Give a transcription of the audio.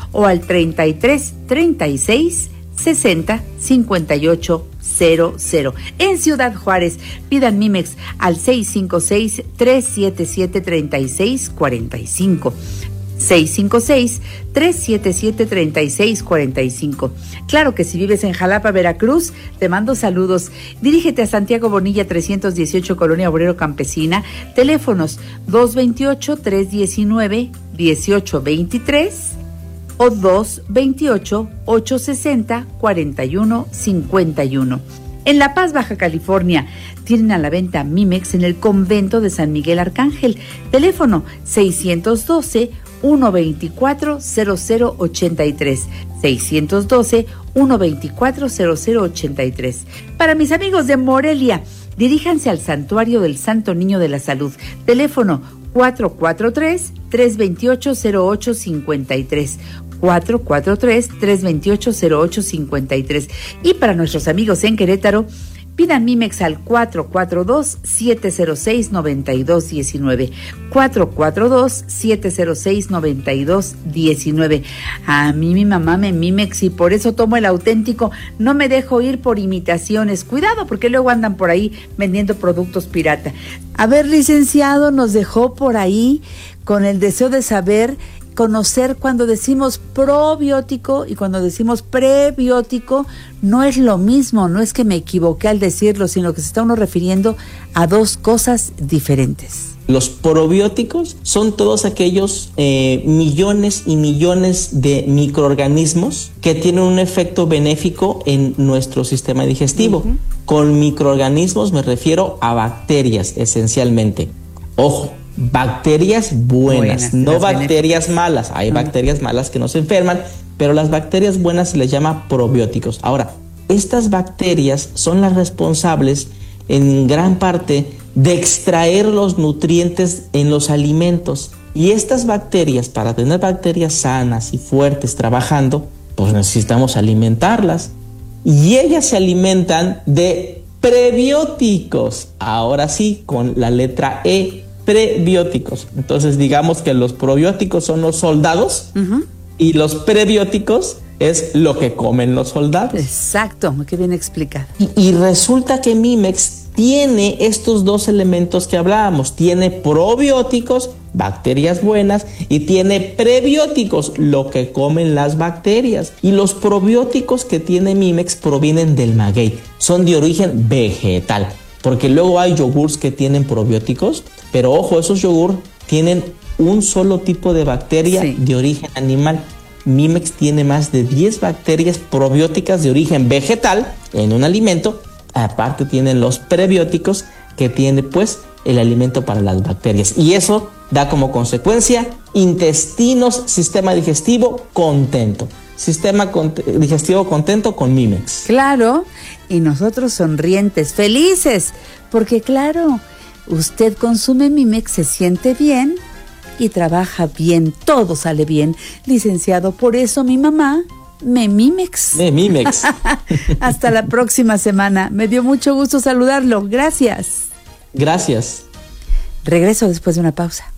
o al 33 36 60 58 00. En Ciudad Juárez, pidan Mimex al 656-377-3645. 656-377-3645. Claro que si vives en Jalapa, Veracruz, te mando saludos. Dirígete a Santiago Bonilla 318, Colonia Obrero Campesina. Teléfonos 228-319-1823 o 228-860-4151. En La Paz, Baja California, tienen a la venta Mimex en el convento de San Miguel Arcángel. Teléfono 612-124-0083. 612-124-0083. Para mis amigos de Morelia, diríjanse al Santuario del Santo Niño de la Salud. Teléfono 443-328-0853. 443-328-0853. Y para nuestros amigos en Querétaro, pidan Mimex al 442-706-9219. 442-706-9219. A mí mi mamá me Mimex y por eso tomo el auténtico. No me dejo ir por imitaciones. Cuidado, porque luego andan por ahí vendiendo productos pirata. A ver, licenciado, nos dejó por ahí con el deseo de saber, conocer cuando decimos probiótico y cuando decimos prebiótico. No es lo mismo, no es que me equivoqué al decirlo, sino que se está uno refiriendo a dos cosas diferentes. Los probióticos son todos aquellos millones y millones de microorganismos que tienen un efecto benéfico en nuestro sistema digestivo. Uh-huh. Con microorganismos me refiero a bacterias esencialmente. Ojo, bacterias buenas, no bacterias malas. Hay bacterias malas que nos enferman, pero las bacterias buenas se les llama probióticos. Ahora, estas bacterias son las responsables en gran parte de extraer los nutrientes en los alimentos. Y estas bacterias, para tener bacterias sanas y fuertes trabajando, pues necesitamos alimentarlas. Y ellas se alimentan de prebióticos. Ahora sí, con la letra E. Prebióticos. Entonces digamos que los probióticos son los soldados. Uh-huh. Y los prebióticos es lo que comen los soldados. Exacto, qué bien explicado. Y resulta que Mimex tiene estos dos elementos que hablábamos. Tiene probióticos, bacterias buenas, y tiene prebióticos, lo que comen las bacterias. Y los probióticos que tiene Mimex provienen del maguey. Son de origen vegetal. Porque luego hay yogurts que tienen probióticos, pero ojo, esos yogur tienen un solo tipo de bacteria de origen animal. Mimex tiene más de 10 bacterias probióticas de origen vegetal en un alimento. Aparte tienen los prebióticos que tiene pues el alimento para las bacterias. Y eso da como consecuencia intestinos, sistema digestivo contento. Sistema digestivo contento con Mimex. Claro, y nosotros sonrientes, felices, porque claro, usted consume Mimex, se siente bien y trabaja bien, todo sale bien, licenciado. Por eso mi mamá me Mimex. Me Mimex. Hasta la próxima semana. Me dio mucho gusto saludarlo. Gracias. Gracias. Regreso después de una pausa.